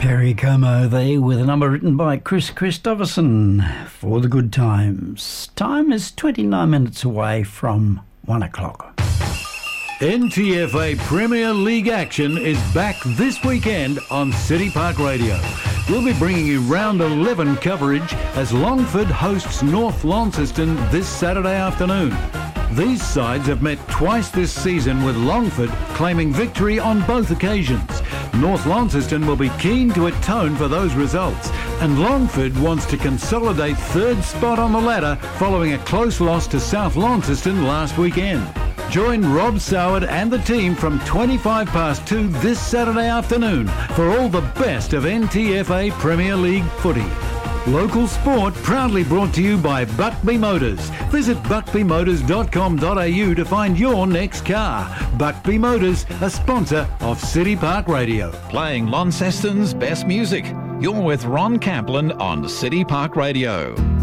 Perry Como there with a number written by Chris Christopherson for the good times. Time is 29 minutes away from 1 o'clock. NTFA Premier League action is back this weekend on City Park Radio. We'll be bringing you round 11 coverage as Longford hosts North Launceston this Saturday afternoon. These sides have met twice this season, with Longford claiming victory on both occasions. North Launceston will be keen to atone for those results, and Longford wants to consolidate third spot on the ladder following a close loss to South Launceston last weekend. Join Rob Soward and the team from 25 past 2 this Saturday afternoon for all the best of NTFA Premier League footy. Local sport proudly brought to you by Buckby Motors. Visit buckbymotors.com.au to find your next car. Buckby Motors, a sponsor of City Park Radio. Playing Launceston's best music. You're with Ron Kaplan on City Park Radio.